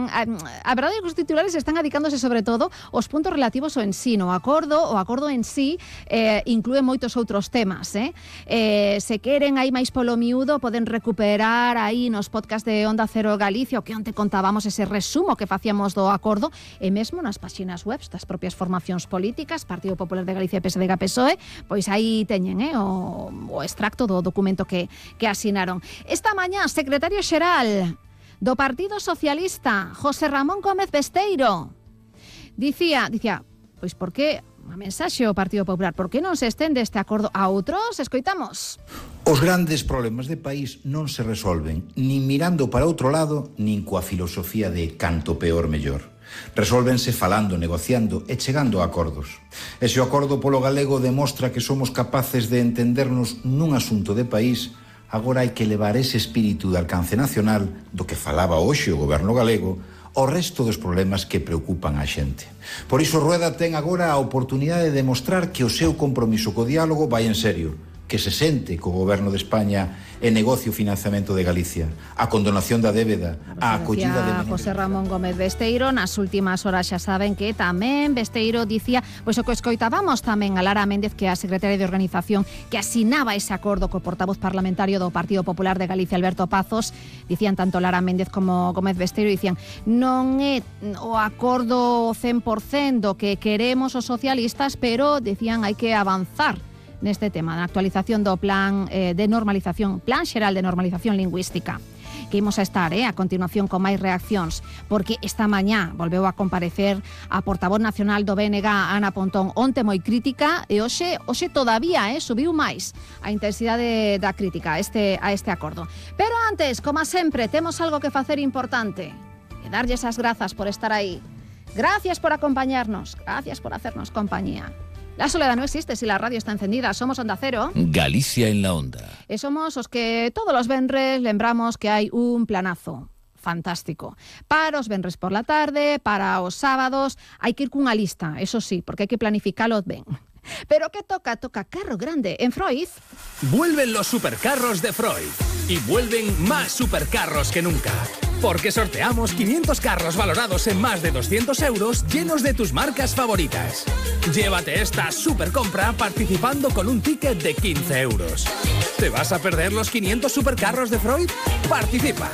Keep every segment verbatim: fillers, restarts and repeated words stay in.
a, a verdade é que os titulares están adicándose sobre todo aos puntos relativos ao ensino. O acordo, o acordo en sí eh, inclúe moitos outros temas. Eh? Eh, se queren aí máis polo miúdo, poden recuperar aí nos podcast de Onda Cero Galicia, o que onte contábamos ese resumo que facíamos do acordo, e mesmo nas páxinas web das propias formacións políticas, Partido Popular de Galicia, P S D G, P S O E, pois aí teñen eh, o, o extracto do documento que, que asinaron. Esta mañá, secretario xeral do Partido Socialista, José Ramón Gómez Besteiro, dicía, dicía, pois por que a mensaxe ao Partido Popular, por que non se estende este acordo a outros? Escoitamos. Os grandes problemas de país non se resolven nin mirando para outro lado, nin coa filosofía de canto peor mellor. Resolvense falando, negociando e chegando a acordos. E se o acordo polo galego demostra que somos capaces de entendernos nun asunto de país, agora hai que levar ese espírito de alcance nacional do que falaba hoxe o goberno galego ao resto dos problemas que preocupan a xente. Por iso Rueda ten agora a oportunidade de demostrar que o seu compromiso co diálogo vai en serio, que se sente co goberno de España e negocio o financiamento de Galicia, a condonación da débeda, a acollida de menores. José Ramón Gómez Besteiro, nas últimas horas xa saben que tamén Besteiro dicía, pois o que escoitábamos tamén a Lara Méndez, que é a secretaria de organización que asinaba ese acordo co portavoz parlamentario do Partido Popular de Galicia, Alberto Pazos. Dicían tanto Lara Méndez como Gómez Besteiro, dicían, non é o acordo cen por cento que queremos os socialistas, pero dicían hai que avanzar neste tema, na actualización do plan eh, de normalización, plan xeral de normalización lingüística, que imos a estar eh, a continuación con máis reaccións, porque esta mañá volveu a comparecer a portavoz nacional do B N G, Ana Pontón, onte moi crítica, e hoxe, hoxe todavía eh, subiu máis a intensidade da crítica a este, a este acordo. Pero antes, como sempre, temos algo que facer importante, e darlle esas grazas por estar aí. Gracias por acompañarnos, gracias por hacernos compañía. La soledad no existe si la radio está encendida. Somos Onda Cero. Galicia en la Onda. E somos os que todos los venres lembramos que hai un planazo fantástico. Para os venres por la tarde, para os sábados, hai que ir cunha lista, eso sí, porque hai que planificalo ben. Pero que toca? Toca carro grande en Freud. Vuelven los supercarros de Freud. Y vuelven más supercarros que nunca. Porque sorteamos quinientos carros valorados en más de doscientos euros llenos de tus marcas favoritas. Llévate esta super compra participando con un ticket de quince euros. ¿Te vas a perder los quinientos supercarros de Freud? Participa.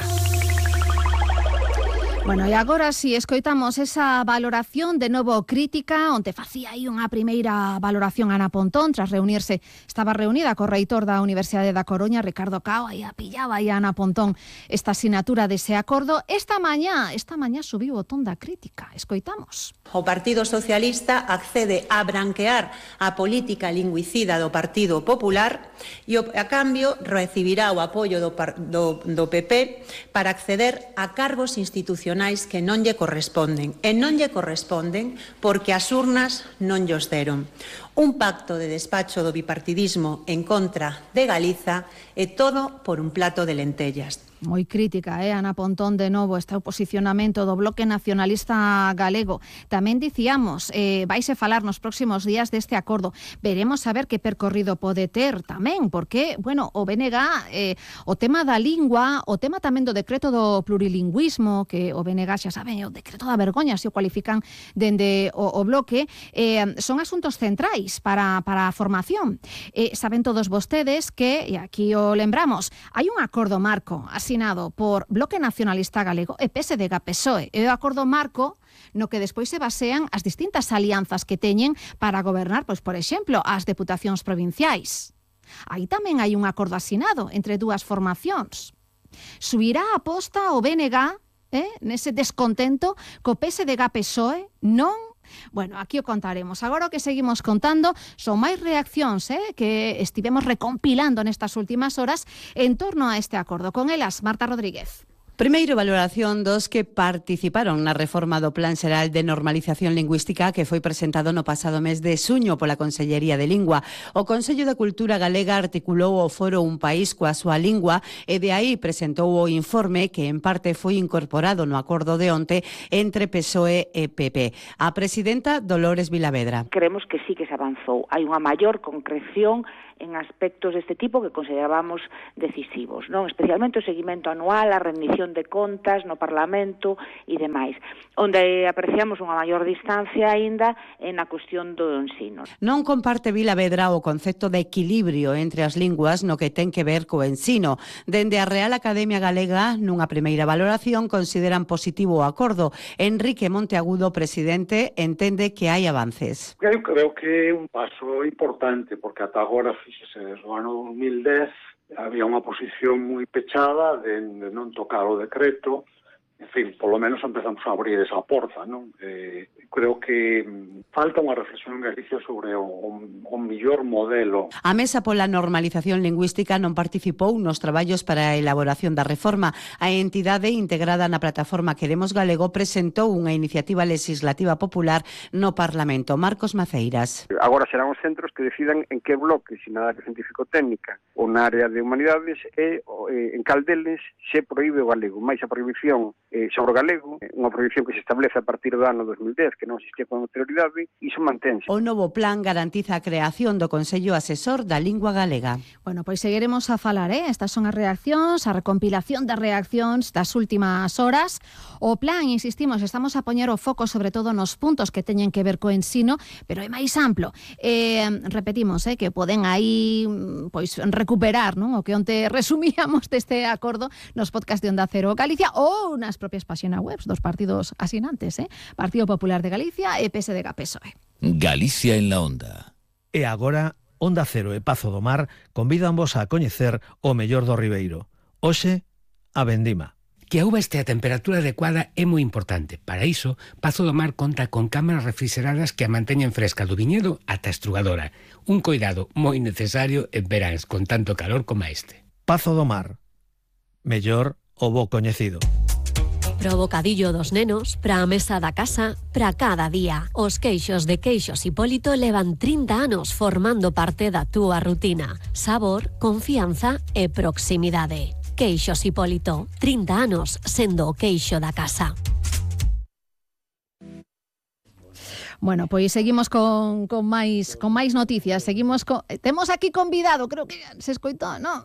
Bueno, e agora si escoitamos esa valoración de novo crítica, onde facía aí unha primeira valoración Ana Pontón, tras reunirse, estaba reunida co reitor da Universidade da Coruña, Ricardo Cao, e pillaba aí a Ana Pontón esta asignatura dese acordo. Esta mañá, esta mañá subiu o ton da crítica. Escoitamos. O Partido Socialista accede a branquear a política lingüicida do Partido Popular e, a cambio, recibirá o apoio do, do, do P P para acceder a cargos institucionais que non lle corresponden. E non lle corresponden porque as urnas non llos deron. Un pacto de despacho do bipartidismo en contra de Galiza e todo por un plato de lentellas. Moi crítica, eh, Ana Pontón, de novo, este posicionamento do Bloque Nacionalista Galego. Tamén dicíamos, eh, vais a falar nos próximos días deste acordo. Veremos a ver que percorrido pode ter tamén, porque, bueno, o B N G, eh, o tema da lingua, o tema tamén do decreto do plurilingüismo, que o B N G xa saben, o decreto da vergoña, se o cualifican dende o, o Bloque, eh, son asuntos centrais para, para a formación. Eh, saben todos vostedes que, e aquí o lembramos, hai un acordo marco, asinado por Bloque Nacionalista Galego e P S D G, P S O E. E o acordo marco no que despois se basean as distintas alianzas que teñen para gobernar, pois, por exemplo, as deputacións provinciais. Aí tamén hai un acordo asinado entre dúas formacións. Subirá a aposta o B N G eh, nese descontento co P S D G, P S O E? Non? Bueno, aquí o contaremos. Agora o que seguimos contando son máis reaccións eh, que estivemos recompilando nestas últimas horas en torno a este acordo. Con elas, Marta Rodríguez. Primeiro, valoración dos que participaron na reforma do Plan Xeral de Normalización Lingüística que foi presentado no pasado mes de xuño pola Consellería de Lingua. O Consello da Cultura Galega articulou o foro Un País coa súa lingua e de aí presentou o informe que en parte foi incorporado no acordo de onte entre P S O E e P P. A presidenta Dolores Vilavedra. Creemos que sí que se avanzou. Hai unha maior concreción en aspectos deste tipo que considerábamos decisivos, non? Especialmente o seguimento anual, a rendición de contas no Parlamento e demais, onde apreciamos unha maior distancia aínda en a cuestión do ensino. Non comparte Vilavedra o concepto de equilibrio entre as linguas no que ten que ver co ensino. Dende a Real Academia Galega, nunha primeira valoración, consideran positivo o acordo. Enrique Monteagudo, presidente, entende que hai avances. Eu creo que é un paso importante, porque ata agora, fíxese, desde o ano dos mil dez, había unha posición moi pechada de, de non tocar o decreto. En fin, polo menos empezamos a abrir esa porta, non? Eh, creo que falta unha reflexión en Galicia sobre o, o, o mellor modelo. A Mesa pola Normalización Lingüística non participou nos traballos para a elaboración da reforma. A entidade integrada na plataforma Queremos Galego presentou unha iniciativa legislativa popular no Parlamento. Marcos Maceiras. Agora serán os centros que decidan en que bloque, se na área científico-técnica ou na área de humanidades, e en cal deles se proíbe o galego, máis a prohibición Eh, sobre o galego, unha prohibición que se establece a partir do ano dos mil dez, que non existía con anterioridade, e iso mantense. O novo plan garantiza a creación do Consello Asesor da Lingua Galega. Bueno, pois seguiremos a falar, eh? Estas son as reaccións, a recompilación das reaccións das últimas horas. O plan, insistimos, estamos a poñer o foco sobre todo nos puntos que teñen que ver co ensino, pero é máis amplo. Eh, repetimos, eh, que poden aí pois recuperar, non? O que onte resumíamos deste acordo nos podcast de Onda Cero Galicia ou nas propias páxinas web dos partidos asinantes, eh? Partido Popular de Galicia e P S D G P S O E. Galicia en la Onda. E agora, Onda Cero e Pazo do Mar convídanvos a coñecer o mellor do Ribeiro. Hoxe, a vendima. Que a uva este a temperatura adecuada é moi importante. Para iso, Pazo do Mar conta con cámaras refrigeradas que a manteñen fresca do viñedo ata a estrugadora. Un coidado moi necesario en veráns con tanto calor como este. Pazo do Mar. Mellor o bo coñecido. Pro bocadillo dos nenos, pra a mesa da casa, pra cada día. Os queixos de Queixos Hipólito levan trinta anos formando parte da túa rutina. Sabor, confianza e proximidade. Queixos Hipólito, trinta anos sendo o queixo da casa. Bueno, pois seguimos con, con máis con máis noticias. Seguimos con... Temos aquí convidado, creo que se escoitou, non?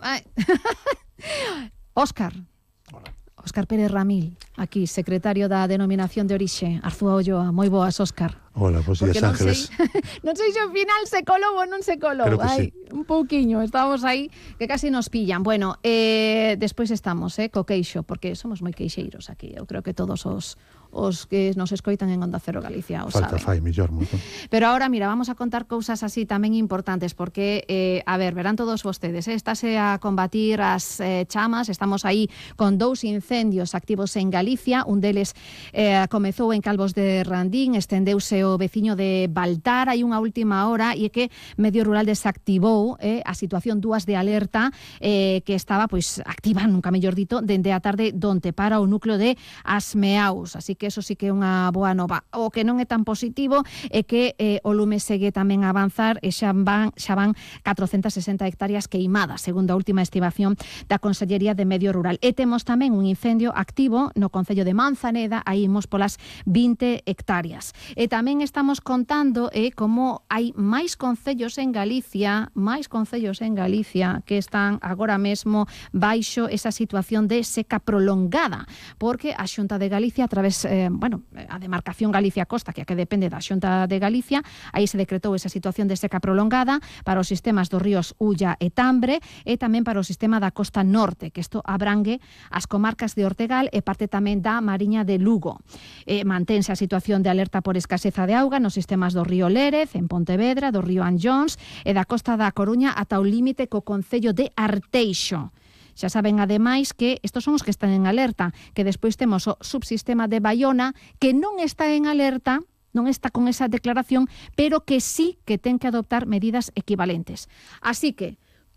Óscar. Hola. Óscar Pérez Ramil, aquí, secretario da Denominación de Orixe, Arzúa Ulloa. Moi boas, Óscar. Hola, pues días, Ángeles. Non sei, non sei se ao final se colou ou non se colou. Creo que Ai, sí. Un pouquiño, estábamos aí que casi nos pillan. Bueno, eh, despois estamos, eh, co queixo, porque somos moi queixeiros aquí. Eu creo que todos os, os que nos escoitan en Onda Cero Galicia o Falta saben. fai millor moito. Pero ahora, mira, vamos a contar cousas así tamén importantes, porque, eh, a ver, verán todos vostedes, eh, estáse a combatir as eh, chamas, estamos aí con dous incendios activos en Galicia, un deles eh, comezou en Calvos de Randín, estendeuse o veciño de Baltar, hai unha última hora, e é que Medio Rural desactivou eh, a situación dúas de alerta eh, que estaba pois activa, nunca mellor dito, dende a tarde donde para o núcleo de Asmeaus, así que eso sí que é unha boa nova. O que non é tan positivo é que eh, o lume segue tamén a avanzar e xa van, xa van catrocentas sesenta hectáreas queimadas, segundo a última estimación da Consellería de Medio Rural. E temos tamén un incendio activo no concello de Manzaneda, aí imos polas vinte hectáreas. E tamén estamos contando eh, como hai máis concellos en Galicia, máis concellos en Galicia que están agora mesmo baixo esa situación de seca prolongada, porque a Xunta de Galicia, a través, eh, bueno, a demarcación Galicia-Costa, que a que depende da Xunta de Galicia, aí se decretou esa situación de seca prolongada para os sistemas dos ríos Ulla e Tambre e tamén para o sistema da Costa Norte, que isto abrangue as comarcas de Ortegal e parte tamén da Mariña de Lugo. Eh, mantense a situación de alerta por escaseza de auga nos sistemas do río Lérez, en Pontevedra, do río Anllóns e da Costa da Coruña ata o límite co concello de Arteixo. Xa saben, ademais, que estos son os que están en alerta, que despois temos o subsistema de Baiona, que non está en alerta, non está con esa declaración, pero que sí que ten que adoptar medidas equivalentes. Así que,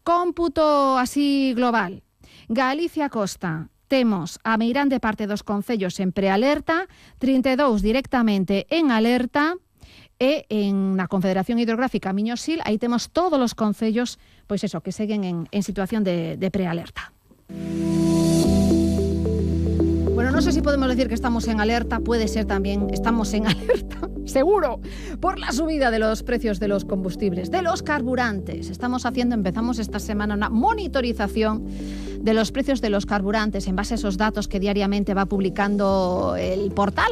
cómputo así global, Galicia Costa, temos a meirande parte dos concellos en prealerta, trinta e dous directamente en alerta, e en na Confederación Hidrográfica Miño-Sil, aí temos todos os concellos, pois eso, que seguen en, en situación de, de prealerta. Bueno, non sei se podemos decir que estamos en alerta, puede ser tamén, estamos en alerta. seguro, por la subida de los precios de los combustibles, de los carburantes. Estamos haciendo, empezamos esta semana una monitorización de los precios de los carburantes en base a esos datos que diariamente va publicando el portal